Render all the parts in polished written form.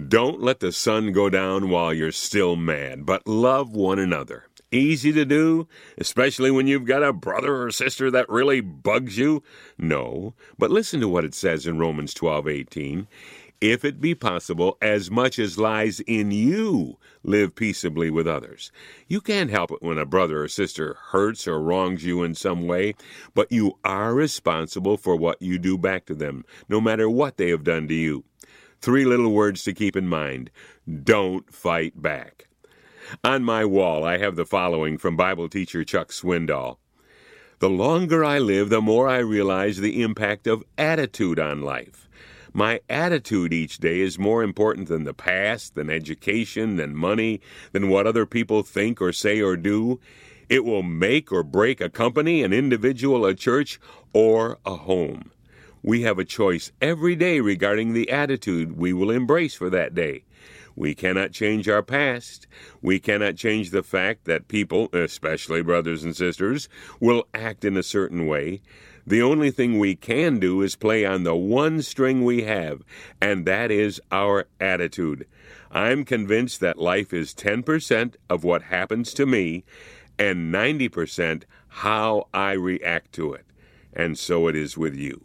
Don't let the sun go down while you're still mad, but love one another. Easy to do, especially when you've got a brother or sister that really bugs you? No, but listen to what it says in Romans 12:18. If it be possible, as much as lies in you, live peaceably with others. You can't help it when a brother or sister hurts or wrongs you in some way, but you are responsible for what you do back to them, no matter what they have done to you. 3 little words to keep in mind. Don't fight back. On my wall, I have the following from Bible teacher Chuck Swindoll. The longer I live, the more I realize the impact of attitude on life. My attitude each day is more important than the past, than education, than money, than what other people think or say or do. It will make or break a company, an individual, a church, or a home. We have a choice every day regarding the attitude we will embrace for that day. We cannot change our past. We cannot change the fact that people, especially brothers and sisters, will act in a certain way. The only thing we can do is play on the one string we have, and that is our attitude. I'm convinced that life is 10% of what happens to me and 90% how I react to it. And so it is with you.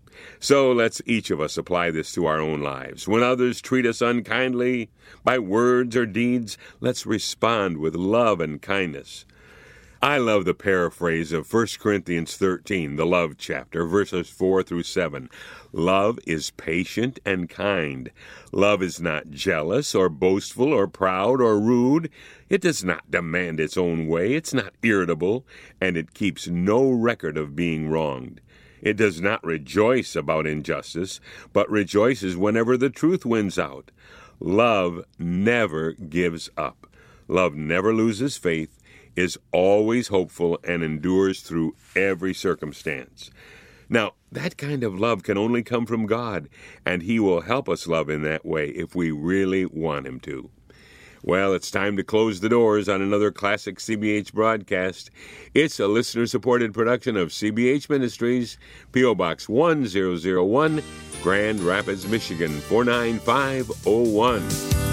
So let's each of us apply this to our own lives. When others treat us unkindly, by words or deeds, let's respond with love and kindness. I love the paraphrase of 1 Corinthians 13, the love chapter, verses 4 through 7. Love is patient and kind. Love is not jealous or boastful or proud or rude. It does not demand its own way. It's not irritable, and it keeps no record of being wronged. It does not rejoice about injustice, but rejoices whenever the truth wins out. Love never gives up. Love never loses faith, is always hopeful, and endures through every circumstance. Now, that kind of love can only come from God, and He will help us love in that way if we really want Him to. Well, it's time to close the doors on another classic CBH broadcast. It's a listener-supported production of CBH Ministries, P.O. Box 1001, Grand Rapids, Michigan, 49501.